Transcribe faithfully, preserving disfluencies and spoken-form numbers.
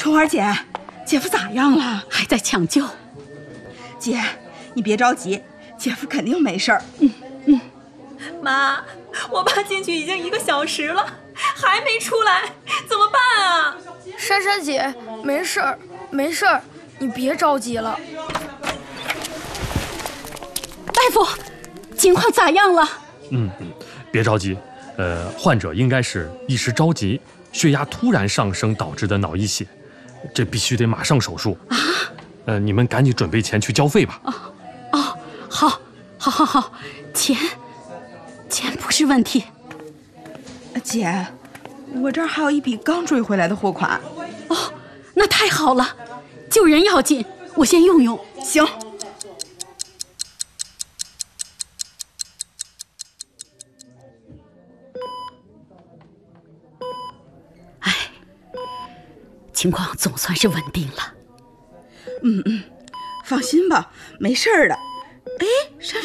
秋花姐，姐夫咋样了？ 还在抢救。 姐，你别着急，姐夫肯定没事儿。 嗯嗯。 妈，我爸进去已经一个小时了，还没出来，怎么办啊？ 珊珊姐，没事儿，没事儿，你别着急了。 大夫，情况咋样了？ 嗯嗯，别着急，呃，患者应该是一时着急，血压突然上升导致的脑溢血，这必须得马上手术啊！呃，你们赶紧准备钱去交费吧。 哦哦，好，好，好，好，钱，钱不是问题。 姐，我这儿还有一笔刚追回来的货款。 哦，那太好了，救人要紧，我先用用。 行。 哎，情况总算是稳定了。 嗯嗯，放心吧，没事儿的。哎，珊珊